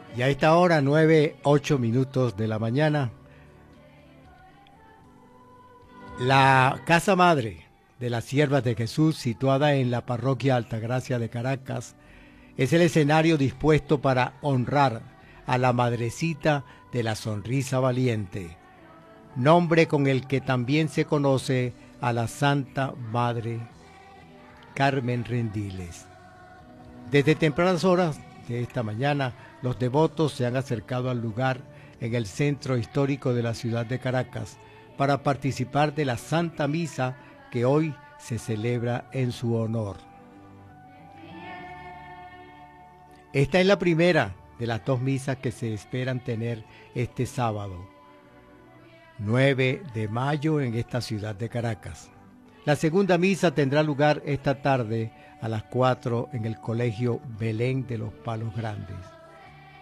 Y a esta hora, 9:08 de la mañana, la Casa Madre de las Siervas de Jesús, situada en la parroquia Altagracia de Caracas, es el escenario dispuesto para honrar a la Madrecita de la Sonrisa Valiente, nombre con el que también se conoce a la Santa Madre Carmen Rendiles. Desde tempranas horas de esta mañana, los devotos se han acercado al lugar en el centro histórico de la ciudad de Caracas para participar de la Santa Misa que hoy se celebra en su honor. Esta es la primera de las dos misas que se esperan tener este sábado, 9 de mayo, en esta ciudad de Caracas. La segunda misa tendrá lugar esta tarde a las 4 en el Colegio Belén de los Palos Grandes.